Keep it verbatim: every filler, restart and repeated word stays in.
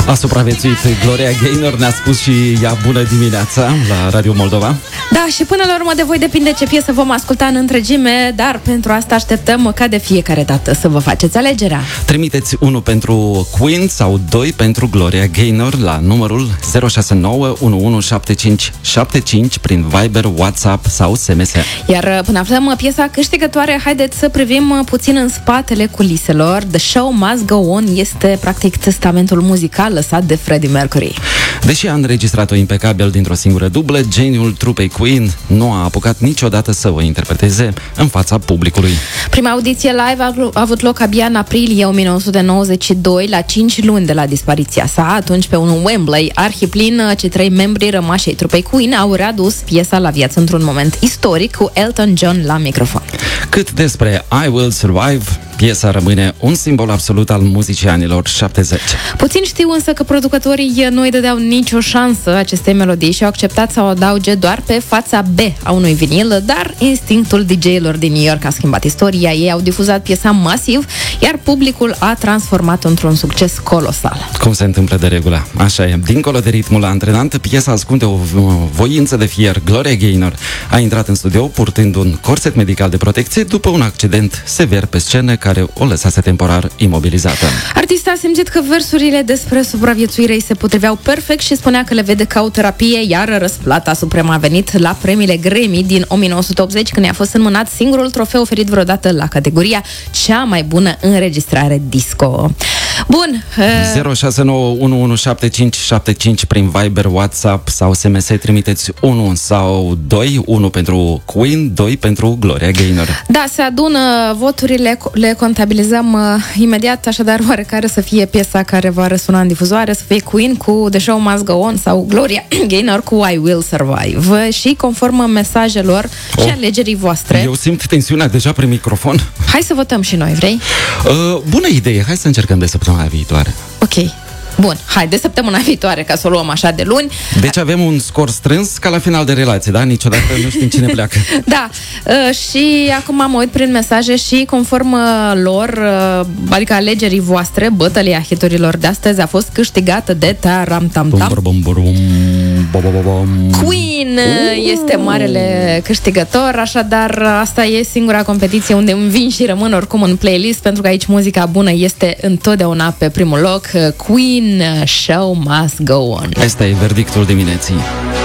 A supraviețuit Gloria Gaynor, ne-a spus și ea bună dimineața la Radio Moldova. Da, și până la urmă de voi depinde ce piesă vom asculta în întregime, dar pentru asta așteptăm ca de fiecare dată să vă faceți alegerea. Trimiteți unul pentru Queen sau doi pentru Gloria Gaynor la numărul zero șase nouă unu unu șapte cinci șapte cinci prin Viber, WhatsApp sau S M S. Iar până aflăm piesa câștigătoare, haideți să privim puțin în spatele culiselor. The Show Must Go On este practic testamentul muzical lăsat de Freddie Mercury. Deși a înregistrat-o impecabil dintr-o singură dublă, geniul trupei Queen nu a apucat niciodată să o interpreteze în fața publicului. Prima audiție live a avut loc abia în aprilie o mie nouă sute nouăzeci și doi, la cinci luni de la dispariția sa. Atunci, pe un Wembley arhiplin, cei trei membri rămași ai trupei Queen au readus piesa la viață într-un moment istoric, cu Elton John la microfon. Cât despre I Will Survive, piesa rămâne un simbol absolut al muzicii anilor șaptezeci. Puțin știu însă că producătorii nu îi dădeau nicio șansă acestei melodii și au acceptat să o adauge doar pe fața B a unui vinil, dar instinctul D J-ilor din New York a schimbat istoria. Ei au difuzat piesa masiv, iar publicul a transformat-o într-un succes colosal. Cum se întâmplă de regulă, așa e. Dincolo de ritmul antrenant, piesa ascunde o voință de fier. Gloria Gaynor a intrat în studio purtând un corset medical de protecție după un accident sever pe scenă care o lăsase temporar imobilizată. Artista a simțit că versurile despre supraviețuire îi se potriveau perfect și spunea că le vede ca o terapie, iar răsplata supremă a venit la premiile Grammy din o mie nouă sute optzeci, când i-a fost înmânat singurul trofeu oferit vreodată la categoria cea mai bună înregistrare disco. Bun. Uh... zero șase nouă unu unu șapte cinci șapte cinci prin Viber, WhatsApp sau S M S. Trimiteți unu sau doi, unu pentru Queen, doi pentru Gloria Gaynor. Da, se adună voturile, le contabilizăm uh, imediat, așadar oarecare să fie piesa care va răsuna în difuzoare, să fie Queen cu The Show Must Go On sau Gloria Gaynor cu I Will Survive. Și conform mesajelor oh, și alegerii voastre. Eu simt tensiunea deja prin microfon. Hai să votăm și noi, vrei? Uh, bună idee, hai să încercăm de săptămâna viitoare. Ok. Bun, hai, de săptămâna viitoare, ca să o luăm așa de luni. Deci avem un scor strâns ca la final de relație, da? Niciodată nu știm cine pleacă. Da, uh, și acum mă uit prin mesaje și conform uh, lor, uh, adică alegerii voastre, bătălia hiturilor de astăzi a fost câștigată de Taram Tam Tam. Queen este marele câștigător, așadar asta e singura competiție unde învin și rămân oricum în playlist, pentru că aici muzica bună este întotdeauna pe primul loc. Queen, Show Must Go On. Asta e verdictul dimineții.